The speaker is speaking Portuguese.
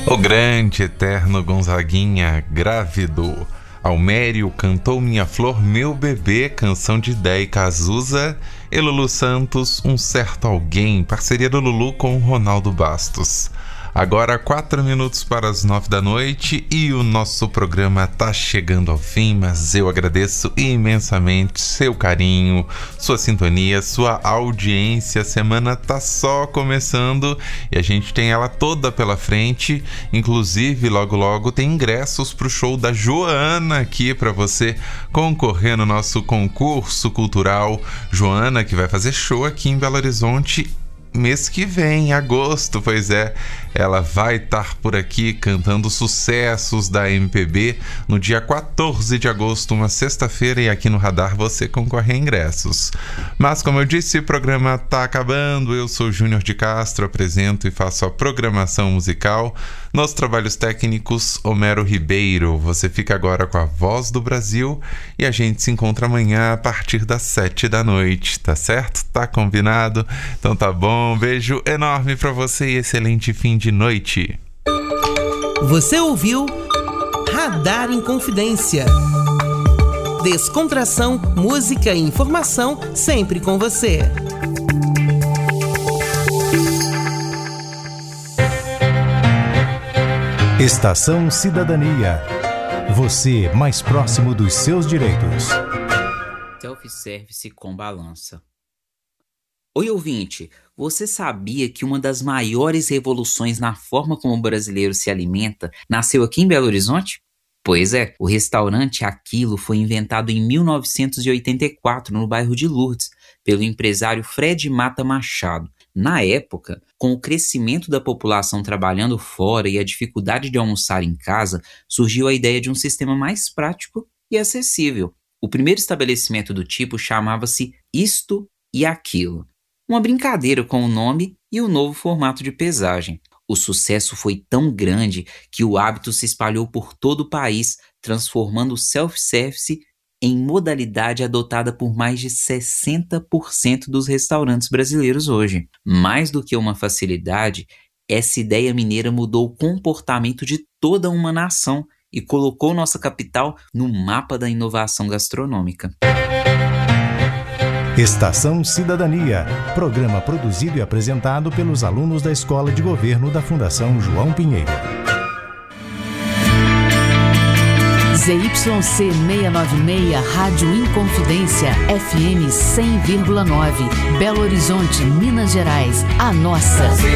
O grande, eterno Gonzaguinha, grávido. Almério cantou Minha Flor, Meu Bebê, canção de Déi Cazuza. E Lulu Santos, Um Certo Alguém, parceria do Lulu com o Ronaldo Bastos. Agora 4 minutos para as 9 da noite e o nosso programa tá chegando ao fim, mas eu agradeço imensamente seu carinho, sua sintonia, sua audiência. A semana tá só começando e a gente tem ela toda pela frente. Inclusive, logo logo tem ingressos pro show da Joana aqui para você concorrer no nosso concurso cultural. Joana, que vai fazer show aqui em Belo Horizonte mês que vem, em agosto, pois é, ela vai estar por aqui cantando sucessos da MPB no dia 14 de agosto, uma sexta-feira, e aqui no Radar você concorre a ingressos. Mas como eu disse, o programa tá acabando. Eu sou Júnior de Castro, apresento e faço a programação musical. Nos trabalhos técnicos, Homero Ribeiro. Você fica agora com a Voz do Brasil e a gente se encontra amanhã a partir das 7 da noite, tá certo? Tá combinado? Então tá bom. Um beijo enorme pra você e excelente fim de noite. Você ouviu Radar em Confidência. Descontração, música e informação sempre com você. Estação Cidadania. Você mais próximo dos seus direitos. Self-service com balança. Oi, ouvinte, você sabia que uma das maiores revoluções na forma como o brasileiro se alimenta nasceu aqui em Belo Horizonte? Pois é, o restaurante Aquilo foi inventado em 1984 no bairro de Lourdes, pelo empresário Fred Mata Machado. Na época, com o crescimento da população trabalhando fora e a dificuldade de almoçar em casa, surgiu a ideia de um sistema mais prático e acessível. O primeiro estabelecimento do tipo chamava-se Isto e Aquilo. Uma brincadeira com o nome e o novo formato de pesagem. O sucesso foi tão grande que o hábito se espalhou por todo o país, transformando o self-service em modalidade adotada por mais de 60% dos restaurantes brasileiros hoje. Mais do que uma facilidade, essa ideia mineira mudou o comportamento de toda uma nação e colocou nossa capital no mapa da inovação gastronômica. Estação Cidadania, programa produzido e apresentado pelos alunos da Escola de Governo da Fundação João Pinheiro. ZYC 696, Rádio Inconfidência, FM 100,9, Belo Horizonte, Minas Gerais, a nossa.